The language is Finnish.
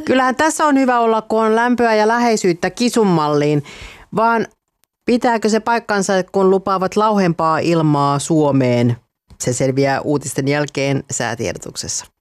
Kyllähän tässä on hyvä olla, kun on lämpöä ja läheisyyttä Kisun malliin, vaan pitääkö se paikkansa, kun lupaavat lauhempaa ilmaa Suomeen? Se selviää uutisten jälkeen säätiedotuksessa.